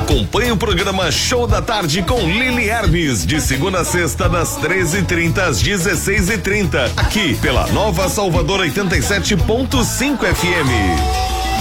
Acompanhe o programa Show da Tarde com Lili Hermes, de segunda a sexta, das 13h30 às 16h30, aqui pela Nova Salvador 87.5 FM.